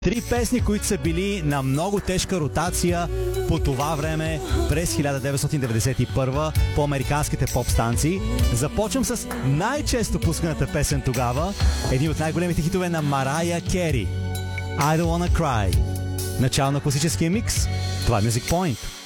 Три песни, които са били на много тежка ротация по това време през 1991 по американските поп-станции. Започвам с най-често пусканата песен тогава, един от най-големите хитове на Марая Кери. I Don't Wanna Cry. Начало на класическия микс. Това е Music Point.